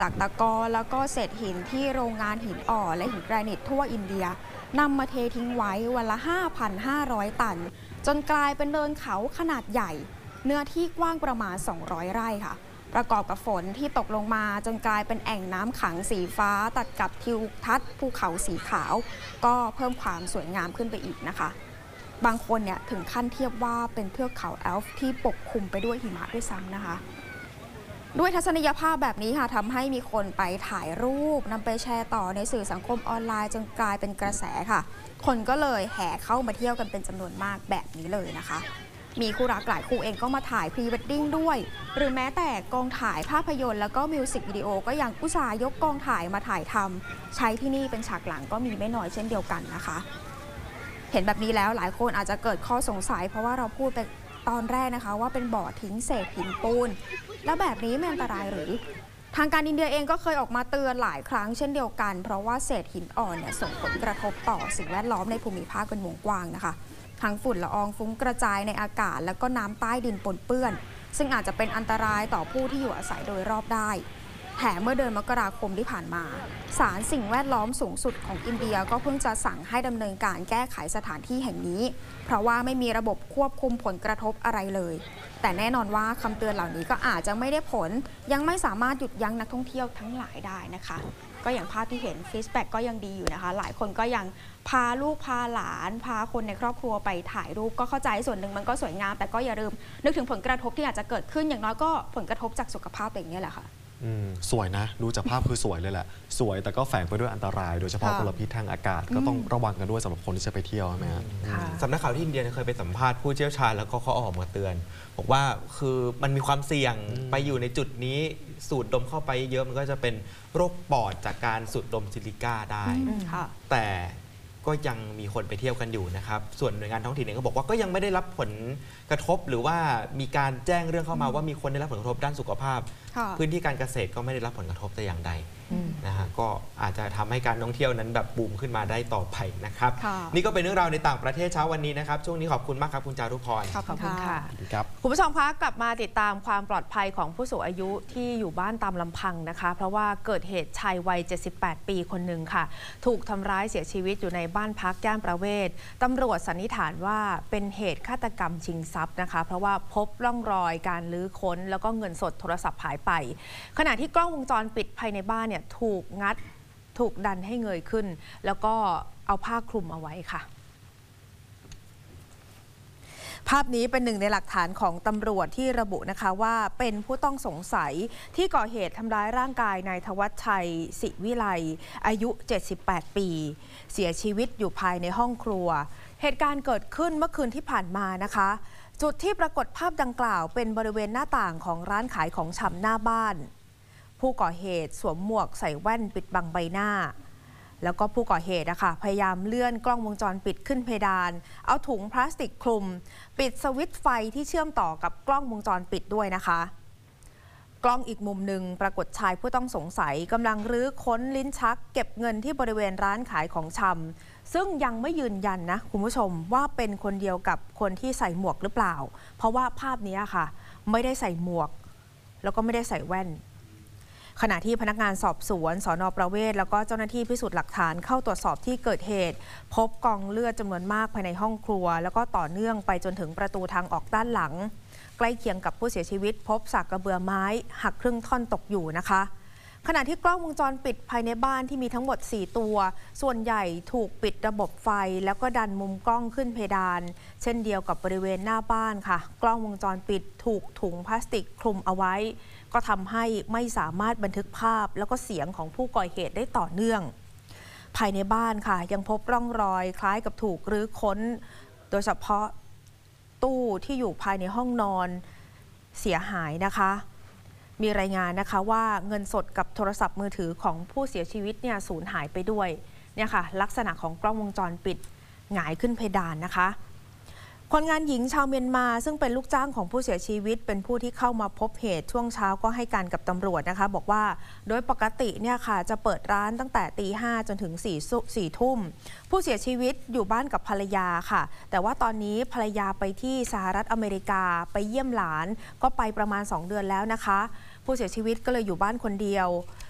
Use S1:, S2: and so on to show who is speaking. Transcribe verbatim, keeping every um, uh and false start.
S1: จากตะกอนแล้วก็เศษหินที่โรงงานหินอ่อนและหินแกรนิตทั่วอินเดียนำมาเททิ้งไว้วันละ ห้าพันห้าร้อย ตันจนกลายเป็นเนินเขาขนาดใหญ่เนื้อที่กว้างประมาณสองร้อยไร่ค่ะประกอบกับฝนที่ตกลงมาจนกลายเป็นแอ่งน้ำขังสีฟ้าตัดกับทิวทัศน์ภูเขาสีขาวก็เพิ่มความสวยงามขึ้นไปอีกนะคะบางคนเนี่ยถึงขั้นเทียบว่าเป็นเทือกเขาแอลฟ์ที่ปกคลุมไปด้วยหิมะด้วยซ้ำนะคะด้วยทัศนียภาพแบบนี้ค่ะทำให้มีคนไปถ่ายรูปนำไปแชร์ต่อในสื่อสังคมออนไลน์จนกลายเป็นกระแสค่ะคนก็เลยแห่เข้ามาเที่ยวกันเป็นจำนวนมากแบบนี้เลยนะคะมีคู่รักหลายคู่เองก็มาถ่ายพรีเวดดิ้งด้วยหรือแม้แต่กองถ่ายภาพยนตร์แล้วก็มิวสิกวิดีโอก็ยังอุตส่าห์ยกกองถ่ายมาถ่ายทำใช้ที่นี่เป็นฉากหลังก็มีไม่น้อยเช่นเดียวกันนะคะเห็นแบบนี้แล้วหลายคนอาจจะเกิดข้อสงสัยเพราะว่าเราพูดไปตอนแรกนะคะว่าเป็นบ่อทิ้งเศษหินปูนแล้วแบบนี้ไม่อันตรายหรือทางการอินเดียเองก็เคยออกมาเตือนหลายครั้งเช่นเดียวกันเพราะว่าเศษหินอ่อนเนี่ยส่งผลกระทบต่อสิ่งแวดล้อมในภูมิภาคเป็นวงกว้างนะคะทั้งฝุ่นละอองฟุ้งกระจายในอากาศแล้วก็น้ำใต้ดินปนเปื้อนซึ่งอาจจะเป็นอันตรายต่อผู้ที่อยู่อาศัยโดยรอบได้แถมเมื่อเดือนมกราคมที่ผ่านมาศาลสิ่งแวดล้อมสูงสุดของอินเดียก็เพิ่งจะสั่งให้ดำเนินการแก้ไขสถานที่แห่งนี้เพราะว่าไม่มีระบบควบคุมผลกระทบอะไรเลยแต่แน่นอนว่าคำเตือนเหล่านี้ก็อาจจะไม่ได้ผลยังไม่สามารถหยุดยั้งนักท่องเที่ยวทั้งหลายได้นะคะก็อย่างภาพที่เห็นฟีดแบ็กก็ยังดีอยู่นะคะหลายคนก็ยังพาลูกพาหลานพาคนในครอบครัวไปถ่ายรูปก็เข้าใจส่วนหนึ่งมันก็สวยงามแต่ก็อย่าลืมนึกถึงผลกระทบที่อาจจะเกิดขึ้นอย่างน้อยก็ผลกระทบจากสุขภาพตัวเองนี่แหละค่ะ
S2: สวยนะดูจากภาพคือสวยเลยแหละสวยแต่ก็แฝงไปด้วยอันตรายโดยเฉพาะมลพิษทางอากาศก็ต้องระวังกันด้วยสำหรับคนที่จะไปเที่ยวใช่ไหมครับ
S3: สำนักข่าวที่อินเดียเคยไปสัมภาษณ์ผู้เชี่ยวชาญแล้วก็เขาออกมาเตือนบอกว่าคือมันมีความเสี่ยงไปอยู่ในจุดนี้สูดดมเข้าไปเยอะมันก็จะเป็นโรคปอดจากการสูดดมซิลิก้าได้แต่ก็ยังมีคนไปเที่ยวกันอยู่นะครับส่วนหน่วยงานท้องถิ่นเองก็บอกว่าก็ยังไม่ได้รับผลกระทบหรือว่ามีการแจ้งเรื่องเข้ามาว่ามีคนได้รับผลกระทบด้านสุขภาพพื้นที่การเกษตรก็ไม่ได้รับผลกระทบแต่อย่างใดนะฮะก็อาจจะทำให้การท่องเที่ยวนั้นแบบบูมขึ้นมาได้ต่อไปนะครับนี่ก็เป็นเรื่องราวในต่างประเทศเช้าวันนี้นะครับช่วงนี้ขอบคุณมากครับคุณจารุพร
S4: ขอบคุณค่ะ
S2: ครับ
S4: คุณผู้ชมคะกลับมาติดตามความปลอดภัยของผู้สูงอายุที่อยู่บ้านตามลำพังนะคะเพราะว่าเกิดเหตุชายวัยเจ็ดสิบแปดปีคนหนึ่งค่ะถูกทำร้ายเสียชีวิตอยู่ในบ้านพักย่านประเวศตำรวจสันนิษฐานว่าเป็นเหตุฆาตกรรมชิงทรัพย์นะคะเพราะว่าพบร่องรอยการลื้อค้นแล้วก็เงินสดโทรศัพท์หายไปขณะที่กล้องวงจรปิดภายในบ้านเนี่ยถูกงัดถูกดันให้เงยขึ้นแล้วก็เอาผ้าคลุมเอาไว้ค่ะภาพนี้เป็นหนึ่งในหลักฐานของตำรวจที่ระบุนะคะว่าเป็นผู้ต้องสงสัยที่ก่อเหตุทำร้ายร่างกายนายธวัชชัยศิวิไลอายุเจ็ดสิบแปดปีเสียชีวิตอยู่ภายในห้องครัวเหตุการณ์เกิดขึ้นเมื่อคืนที่ผ่านมานะคะจุดที่ปรากฏภาพดังกล่าวเป็นบริเวณหน้าต่างของร้านขายของชำหน้าบ้านผู้ก่อเหตุสวมหมวกใส่แว่นปิดบังใบหน้าแล้วก็ผู้ก่อเหตุนะคะพยายามเลื่อนกล้องวงจรปิดขึ้นเพดานเอาถุงพลาสติกคลุมปิดสวิตช์ไฟที่เชื่อมต่อกับกล้องวงจรปิดด้วยนะคะกล้องอีกมุมหนึ่งปรากฏชายผู้ต้องสงสัยกำลังรื้อค้นลิ้นชักเก็บเงินที่บริเวณร้านขายของชำซึ่งยังไม่ยืนยันนะคุณผู้ชมว่าเป็นคนเดียวกับคนที่ใส่หมวกหรือเปล่าเพราะว่าภาพนี้ค่ะไม่ได้ใส่หมวกแล้วก็ไม่ได้ใส่แว่นขณะที่พนักงานสอบสวนสน.ประเวศแล้วก็เจ้าหน้าที่พิสูจน์หลักฐานเข้าตรวจสอบที่เกิดเหตุพบกองเลือดจำนวนมากภายในห้องครัวแล้วก็ต่อเนื่องไปจนถึงประตูทางออกด้านหลังใกล้เคียงกับผู้เสียชีวิตพบสักกระเบือไม้หักครึ่งท่อนตกอยู่นะคะขณะที่กล้องวงจรปิดภายในบ้านที่มีทั้งหมดสี่ตัวส่วนใหญ่ถูกปิดระบบไฟแล้วก็ดันมุมกล้องขึ้นเพดานเช่นเดียวกับบริเวณหน้าบ้านค่ะกล้องวงจรปิดถูกถุงพลาสติกคลุมเอาไว้ก็ทำให้ไม่สามารถบันทึกภาพแล้วก็เสียงของผู้ก่อเหตุได้ต่อเนื่องภายในบ้านค่ะยังพบร่องรอยคล้ายกับถูกรื้อค้นโดยเฉพาะตู้ที่อยู่ภายในห้องนอนเสียหายนะคะมีรายงานนะคะว่าเงินสดกับโทรศัพท์มือถือของผู้เสียชีวิตเนี่ยสูญหายไปด้วยเนี่ยค่ะลักษณะของกล้องวงจรปิดหงายขึ้นเพดานนะคะคนงานหญิงชาวเมียนมาซึ่งเป็นลูกจ้างของผู้เสียชีวิตเป็นผู้ที่เข้ามาพบเหตุช่วงเช้าก็ให้การกับตำรวจนะคะบอกว่าโดยปกติเนี่ยค่ะจะเปิดร้านตั้งแต่ตีห้าจนถึงสี่สี่ทุ่มผู้เสียชีวิตอยู่บ้านกับภรรยาค่ะแต่ว่าตอนนี้ภรรยาไปที่สหรัฐอเมริกาไปเยี่ยมหลานก็ไปประมาณสองเดือนแล้วนะคะผู้เสียชีวิตก็เลยอยู่บ้านคนเดียว